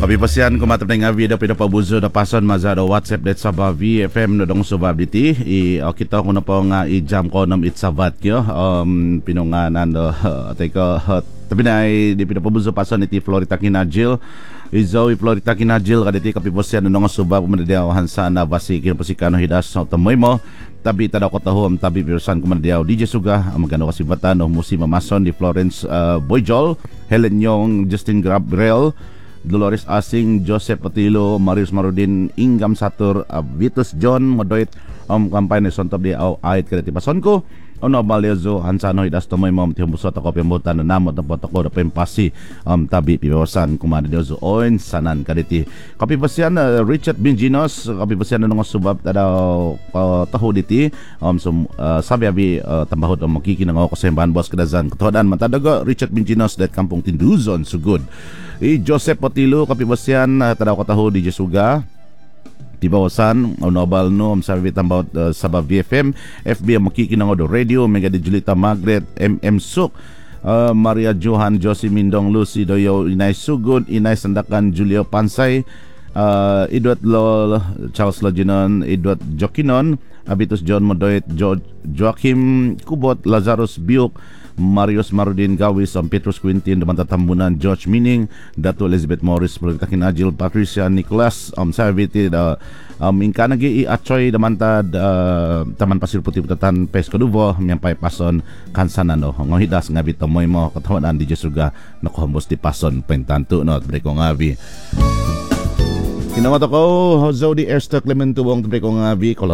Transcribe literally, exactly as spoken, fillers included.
Kapipasian kumatap na nga video pinapabuzo na pason mazado WhatsApp det sa V F M no dong subabiti i o kita ko na po nga i-jam ko nam itsavat kyo um pinunganan do atay ko tabi na ay di pinapabuzo pason iti Florida Kinajil Izo i Florida Kinajil kaditi kapipasian no nga subab kumadiawan sa na basikir pasikano hidas sa tamoy mo tabi tadaw ko tahom tabi pirsan kumadiaw D J Suga ang magano kasibatan no musi mamason di Florence uh, Boyjol Helen Yong Justin Gabriel Dolores Asing, Joseph Patilo, Marius Marudin, Ingam Satur, uh, Vitus John, Modoit, um, kampay ni Sontop di au ait kada tipason ko. Ono balyezo hansano idas tomoy mom tihumusot ako pembutan na namot ng potoko da pempasi um tabi piwasan kumada diozo oin sanan kaditi. Kapipasian uh, Richard Benjinos, kapipasian no nga subab tada uh, taho diti um sum uh, sabi abi uh, tambahot ang makikinang ako sa imbahan boss kadazan. Katodan matadaga Richard Benjinos dat kampung Tinduzon sugod. I Joseph Potilo kapipasian uh, tada ko taho di Jesuga. Tibawasan o nobal no sa about uh, sa V F M F B ang makikinang do radio Mega de Julita Margaret M M Suk uh, Maria Johan Josie Mindong Lucy Doyo Inay Sugod Inay Sandakan Julio Pansay uh, Edward Lol Charles Loginon Edward Jokinon Abitus John Modoit jo- Joaquim Kubot Lazarus Biuk Marius Marudin Gawis, um, Petrus Quintin, Damanta Tambunan, George Mining, Datu Elizabeth Morris, Florida Kinajil, Patricia Nicolas, um, Saviti, da, um, Inkanagi, Achoy, Damanta, uh, Taman Pasir Puti Putatan, Pescoduvo, Miyampay Pason, Kansanano, Ngohidas, Ngabi Tomoy mo, Katawanan, di Jesuga, Nakuhambos di Pason, Pentanto, no, at Breko Ngavi. Kinamata ko, Jody Erster Clementuong, Breko Ngavi, Colorado.